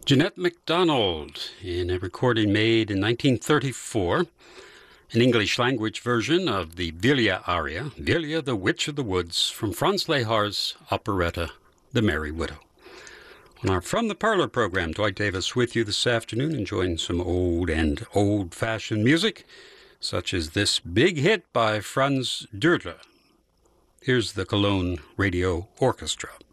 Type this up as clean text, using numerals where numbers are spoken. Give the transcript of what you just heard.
Jeanette MacDonald in a recording made in 1934, an English-language version of the Vilja aria, Vilja the Witch of the Woods, from Franz Lehar's operetta, The Merry Widow. On our From the Parlor program, Dwight Davis with you this afternoon, enjoying some old and old-fashioned music, such as this big hit by Franz Dörtler. Here's the Cologne Radio Orchestra.